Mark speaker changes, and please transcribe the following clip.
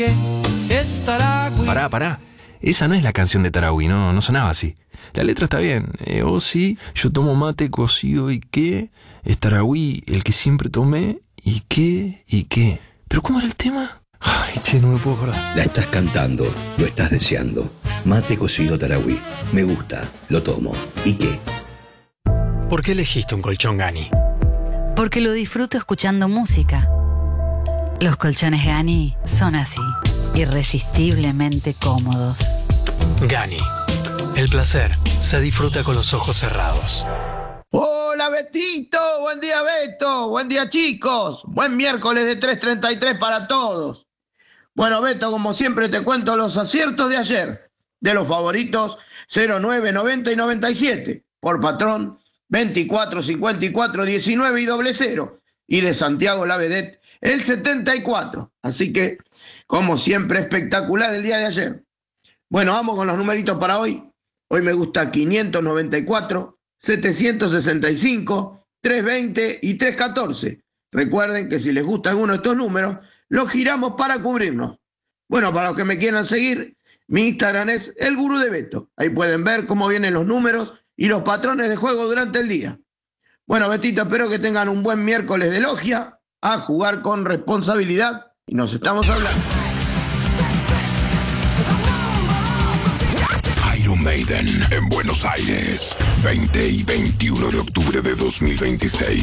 Speaker 1: Pará. Esa no es la canción de Tarahui, no sonaba así. La letra está bien. Oh sí, yo tomo mate cocido y qué. Es Tarahui el que siempre tomé y qué. ¿Pero cómo era el tema? Ay, che, no me puedo acordar.
Speaker 2: La estás cantando, lo estás deseando. Mate cocido Tarahui. Me gusta, lo tomo. ¿Y qué?
Speaker 3: ¿Por qué elegiste un colchón Gani?
Speaker 4: Porque lo disfruto escuchando música. Los colchones Gani son así, irresistiblemente cómodos.
Speaker 3: Gani. El placer se disfruta con los ojos cerrados.
Speaker 5: Hola Betito, buen día Beto, buen día chicos, buen miércoles de 3:33 para todos. Bueno Beto, como siempre te cuento los aciertos de ayer, de los favoritos 09, 90 y 97, por patrón 24, 54, 19 y 00, y de Santiago La Vedette el 74, así que como siempre espectacular el día de ayer. Bueno, vamos con los numeritos para hoy. Hoy me gusta 594, 765, 320 y 314. Recuerden que si les gusta alguno de estos números, los giramos para cubrirnos. Bueno, para los que me quieran seguir, mi Instagram es El Gurú de Beto. Ahí pueden ver cómo vienen los números y los patrones de juego durante el día. Bueno, Betito, espero que tengan un buen miércoles de logia, a jugar con responsabilidad y nos estamos hablando.
Speaker 6: Iron Maiden en Buenos Aires, 20 y 21 de octubre de 2026.